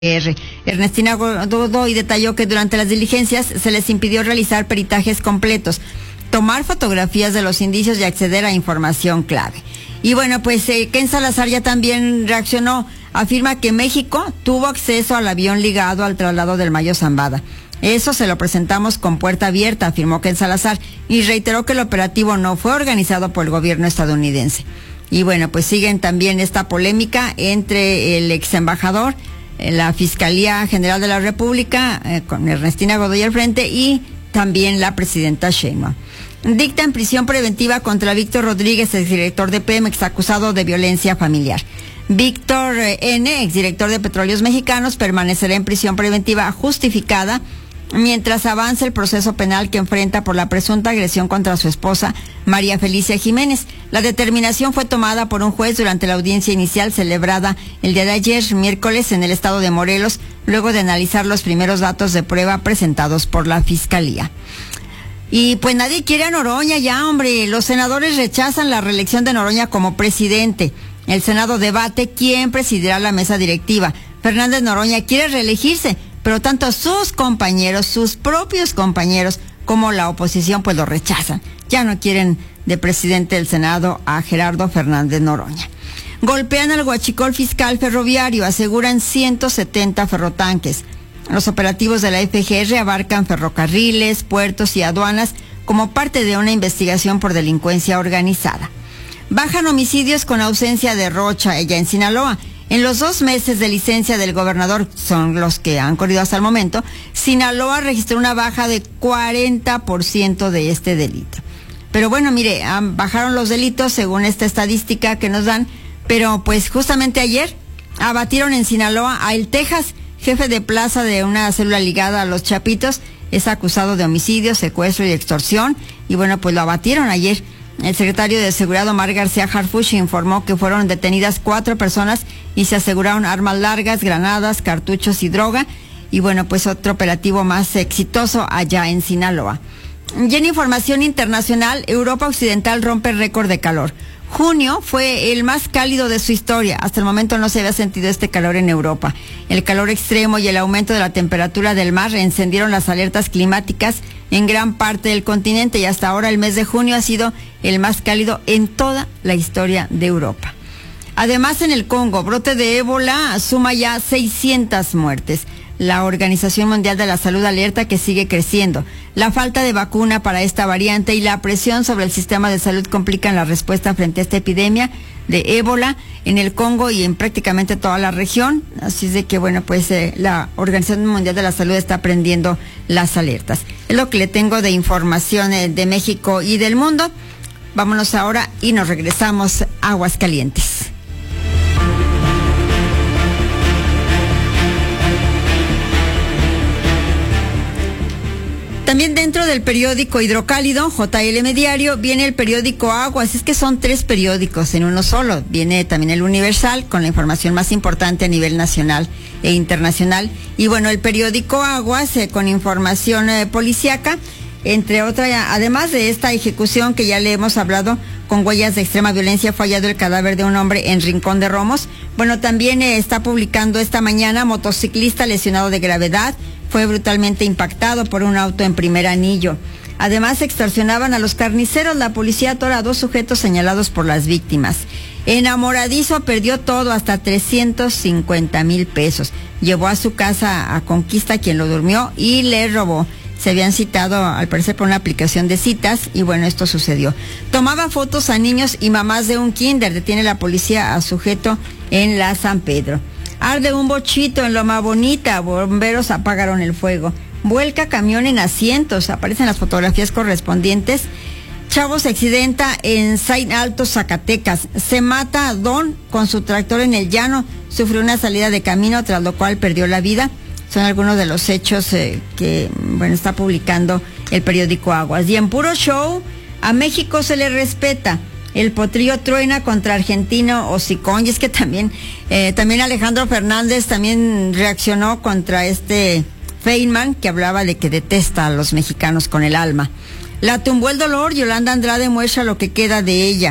Ernestina Godoy detalló que durante las diligencias se les impidió realizar peritajes completos, tomar fotografías de los indicios y acceder a información clave. Y bueno, pues Ken Salazar ya también reaccionó, afirma que México tuvo acceso al avión ligado al traslado del Mayo Zambada. Eso se lo presentamos con puerta abierta, afirmó Ken Salazar, y reiteró que el operativo no fue organizado por el gobierno estadounidense. Y bueno, pues siguen también esta polémica entre el ex embajador, la Fiscalía General de la República, con Ernestina Godoy al frente, y también la presidenta Sheinbaum. Dictan prisión preventiva contra Víctor Rodríguez, exdirector de Pemex, acusado de violencia familiar. Víctor N., exdirector de Petróleos Mexicanos, permanecerá en prisión preventiva justificada mientras avanza el proceso penal que enfrenta por la presunta agresión contra su esposa, María Felicia Jiménez. La determinación fue tomada por un juez durante la audiencia inicial celebrada el día de ayer, miércoles, en el estado de Morelos, luego de analizar los primeros datos de prueba presentados por la Fiscalía. Y pues nadie quiere a Noroña ya, hombre. Los senadores rechazan la reelección de Noroña como presidente. El Senado debate quién presidirá la mesa directiva. Fernández Noroña quiere reelegirse, pero tanto sus compañeros, sus propios compañeros, como la oposición, pues lo rechazan. Ya no quieren de presidente del Senado a Gerardo Fernández Noroña. Golpean al huachicol fiscal ferroviario, aseguran 170 ferrotanques. Los operativos de la FGR abarcan ferrocarriles, puertos y aduanas como parte de una investigación por delincuencia organizada. Bajan homicidios con ausencia de Rocha, ella en Sinaloa. En los 2 meses de licencia del gobernador, son los que han corrido hasta el momento, Sinaloa registró una baja de 40% de este delito. Pero bueno, mire, bajaron los delitos según esta estadística que nos dan, pero pues justamente ayer abatieron en Sinaloa a El Texas, jefe de plaza de una célula ligada a los Chapitos. Es acusado de homicidio, secuestro y extorsión, y bueno, pues lo abatieron ayer. El secretario de Seguridad, Omar García Harfuch, informó que fueron detenidas 4 personas y se aseguraron armas largas, granadas, cartuchos y droga. Y bueno, pues otro operativo más exitoso allá en Sinaloa. Y en información internacional, Europa Occidental rompe récord de calor. Junio fue el más cálido de su historia. Hasta el momento no se había sentido este calor en Europa. El calor extremo y el aumento de la temperatura del mar encendieron las alertas climáticas en gran parte del continente, y hasta ahora el mes de junio ha sido el más cálido en toda la historia de Europa. Además, en el Congo, brote de ébola suma ya 600 muertes. La Organización Mundial de la Salud alerta que sigue creciendo. La falta de vacuna para esta variante y la presión sobre el sistema de salud complican la respuesta frente a esta epidemia de ébola en el Congo y en prácticamente toda la región. Así es de que, bueno, pues la Organización Mundial de la Salud está prendiendo las alertas. Es lo que le tengo de información de México y del mundo. Vámonos ahora y nos regresamos a Aguascalientes. También dentro del periódico Hidrocálido, JLM Diario, viene el periódico Aguas. Es que son 3 periódicos en uno solo. Viene también el Universal, con la información más importante a nivel nacional e internacional. Y bueno, el periódico Aguas, con información policíaca, entre otras, además de esta ejecución que ya le hemos hablado, con huellas de extrema violencia, fue hallado el cadáver de un hombre en Rincón de Romos. Bueno, también está publicando esta mañana, motociclista lesionado de gravedad, fue brutalmente impactado por un auto en Primer Anillo. Además, extorsionaban a los carniceros. La policía atora a 2 sujetos señalados por las víctimas. Enamoradizo perdió todo, hasta 350,000 pesos. Llevó a su casa a Conquista, quien lo durmió, y le robó. Se habían citado, al parecer, por una aplicación de citas, y bueno, esto sucedió. Tomaba fotos a niños y mamás de un kinder. Detiene la policía a sujeto en la San Pedro. Arde un bochito en Loma Bonita, bomberos apagaron el fuego. Vuelca camión en asientos, aparecen las fotografías correspondientes. Chavo se accidenta en Saint Alto, Zacatecas. Se mata a Don con su tractor en el llano. Sufrió una salida de camino, tras lo cual perdió la vida. Son algunos de los hechos que, bueno, está publicando el periódico Aguas. Y en puro show, a México se le respeta. El potrillo truena contra Argentino Hocicón. Y es que también Alejandro Fernández también reaccionó contra este Feynman, que hablaba de que detesta a los mexicanos con el alma. La tumbó el dolor. Yolanda Andrade muestra lo que queda de ella.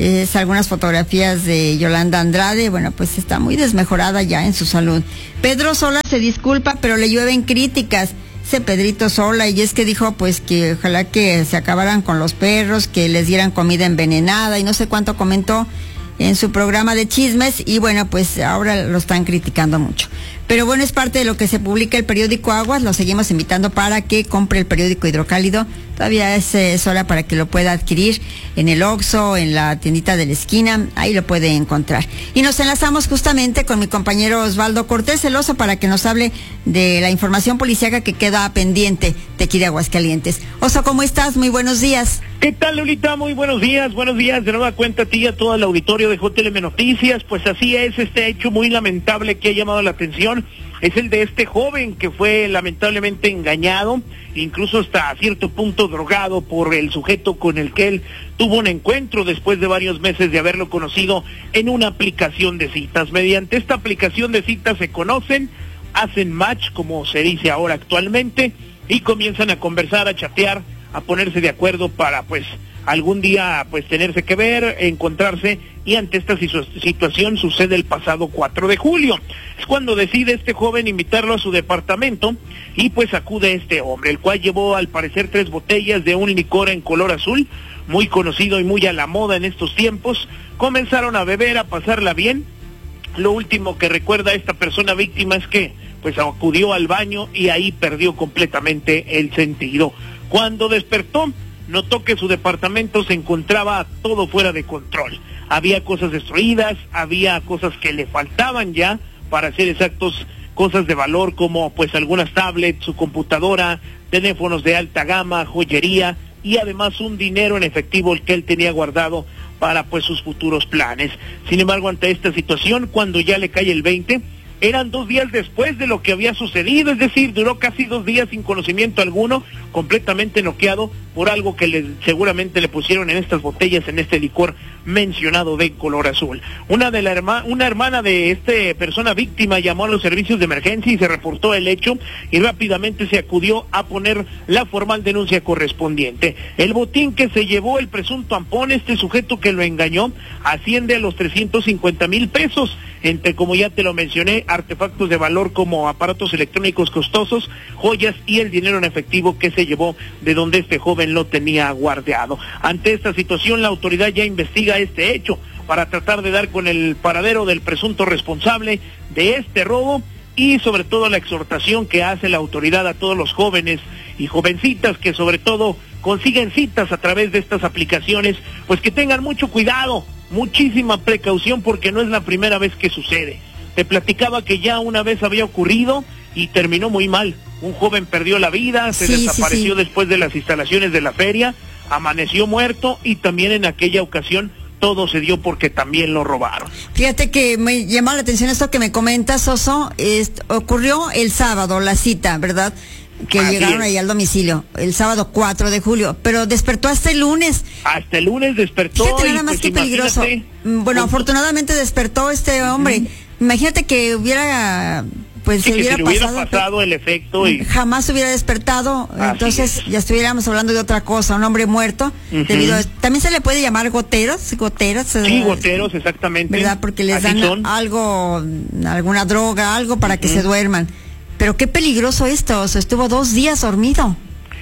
Es algunas fotografías de Yolanda Andrade. Bueno, pues está muy desmejorada ya en su salud. Pedro Sola se disculpa, pero le llueven críticas. Dice Pedrito Sola, y es que dijo pues que ojalá que se acabaran con los perros, que les dieran comida envenenada y no sé cuánto comentó en su programa de chismes, y bueno, pues ahora lo están criticando mucho. Pero bueno, es parte de lo que se publica el periódico Aguas. Lo seguimos invitando para que compre el periódico Hidrocálido. Todavía es hora para que lo pueda adquirir en el Oxxo, en la tiendita de la esquina. Ahí lo puede encontrar. Y nos enlazamos justamente con mi compañero Osvaldo Cortés, el Oso, para que nos hable de la información policíaca que queda pendiente de aquí de Aguascalientes. Oso, ¿cómo estás? Muy buenos días. ¿Qué tal, Lolita? Muy buenos días de nueva cuenta a ti y a todo el auditorio de JLM Noticias. Pues así es, este hecho muy lamentable que ha llamado la atención es el de este joven que fue lamentablemente engañado, incluso hasta cierto punto drogado por el sujeto con el que él tuvo un encuentro después de varios meses de haberlo conocido en una aplicación de citas. Mediante esta aplicación de citas se conocen, hacen match, como se dice ahora actualmente, y comienzan a conversar, a chatear, a ponerse de acuerdo para pues algún día pues tenerse que ver, encontrarse, y ante esta situación sucede el pasado 4 de julio. Es cuando decide este joven invitarlo a su departamento y pues acude este hombre, el cual llevó al parecer 3 botellas de un licor en color azul, muy conocido y muy a la moda en estos tiempos. Comenzaron a beber, a pasarla bien. Lo último que recuerda esta persona víctima es que pues acudió al baño y ahí perdió completamente el sentido. Cuando despertó, notó que su departamento se encontraba todo fuera de control. Había cosas destruidas, había cosas que le faltaban ya, para ser exactos, cosas de valor como pues algunas tablets, su computadora, teléfonos de alta gama, joyería y además un dinero en efectivo el que él tenía guardado para pues sus futuros planes. Sin embargo, ante esta situación, cuando ya le cae el 20, eran 2 días después de lo que había sucedido, es decir, duró casi 2 días sin conocimiento alguno, completamente noqueado por algo que seguramente le pusieron en estas botellas, en este licor mencionado de color azul. Una hermana de esta persona víctima llamó a los servicios de emergencia y se reportó el hecho, y rápidamente se acudió a poner la formal denuncia correspondiente. El botín que se llevó el presunto ampón, este sujeto que lo engañó, asciende a los 350,000 pesos, entre, como ya te lo mencioné, artefactos de valor como aparatos electrónicos costosos, joyas y el dinero en efectivo que se llevó de donde este joven lo tenía guardado. Ante esta situación, la autoridad ya investiga este hecho para tratar de dar con el paradero del presunto responsable de este robo, y sobre todo la exhortación que hace la autoridad a todos los jóvenes y jovencitas que sobre todo consiguen citas a través de estas aplicaciones, pues que tengan mucho cuidado, muchísima precaución, porque no es la primera vez que sucede. Te platicaba que ya una vez había ocurrido y terminó muy mal. Un joven perdió la vida, se desapareció después de las instalaciones de la feria, amaneció muerto, y también en aquella ocasión todo se dio porque también lo robaron. Fíjate que me llamó la atención esto que me comentas, Oso. Ocurrió el sábado, la cita, ¿verdad? Que así llegaron ahí al domicilio, el sábado 4 de julio, pero despertó hasta el lunes. Hasta el lunes despertó. Fíjate nada más, pues, que peligroso. Bueno, afortunadamente despertó este hombre. Imagínate que hubiera, pues sí, se hubiera pasado el efecto y jamás hubiera despertado. Entonces ya estuviéramos hablando de otra cosa, un hombre muerto. También se le puede llamar goteros. Sí, goteros, exactamente. ¿Verdad? Porque les dan algo, alguna droga, algo para que se duerman. Pero qué peligroso esto. Estuvo 2 días dormido.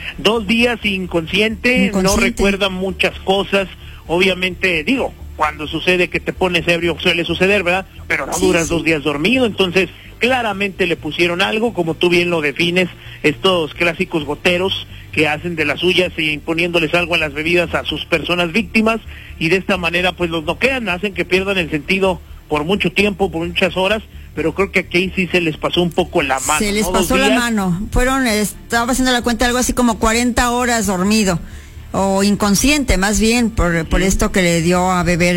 2 días inconsciente, no recuerda muchas cosas. Obviamente, digo, cuando sucede que te pones ebrio suele suceder, ¿verdad? Pero no duras 2 días dormido, entonces claramente le pusieron algo, como tú bien lo defines, estos clásicos goteros que hacen de las suyas y imponiéndoles algo en las bebidas a sus personas víctimas, y de esta manera pues los noquean, hacen que pierdan el sentido por mucho tiempo, por muchas horas, pero creo que aquí sí se les pasó un poco la mano. Se les pasó la mano, estaba haciendo la cuenta algo así como 40 horas dormido, o inconsciente más bien, por esto que le dio a beber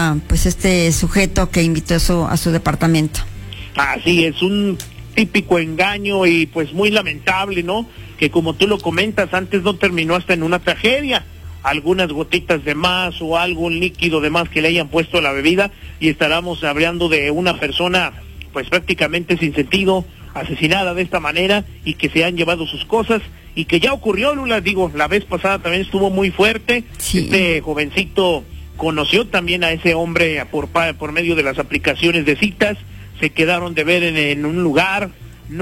este sujeto que invitó a su departamento. Así es, un típico engaño y pues muy lamentable, ¿no? Que como tú lo comentas, antes no terminó hasta en una tragedia. Algunas gotitas de más o algún líquido de más que le hayan puesto a la bebida, y estaremos hablando de una persona pues prácticamente sin sentido, asesinada de esta manera, y que se han llevado sus cosas, y que ya ocurrió, Lula, digo, la vez pasada también estuvo muy fuerte. Este jovencito conoció también a ese hombre por medio de las aplicaciones de citas, se quedaron de ver en un lugar,